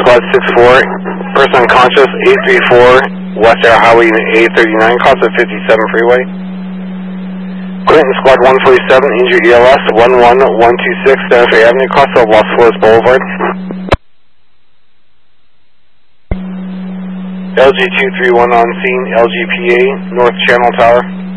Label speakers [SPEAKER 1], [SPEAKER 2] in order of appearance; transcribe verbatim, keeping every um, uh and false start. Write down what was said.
[SPEAKER 1] Squad six four, person unconscious, eight three four, West Air Highway Unit A thirty-nine, cross the fifty-seven freeway. Clinton Squad one forty-seven, injured E L S, one one one two six, Santa Fe Avenue, cross of Las Flores Boulevard. L G two three one on scene, L G P A, North Channel Tower.